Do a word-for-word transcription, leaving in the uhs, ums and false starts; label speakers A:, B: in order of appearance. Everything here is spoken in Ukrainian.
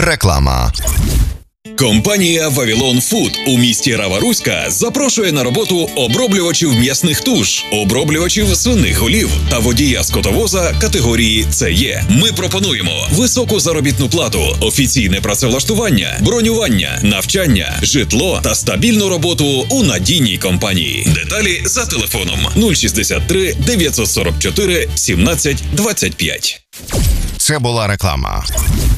A: Реклама.
B: Компанія «Вавилон Фуд» у місті Рава-Руська запрошує на роботу оброблювачів м'ясних туш, оброблювачів свиних голів та водія скотовоза категорії «Це є». Ми пропонуємо високу заробітну плату, офіційне працевлаштування, бронювання, навчання, житло та стабільну роботу у надійній компанії. Деталі за телефоном нуль шістдесят три дев'ятсот сорок чотири сімнадцять двадцять п'ять.
A: Це була реклама.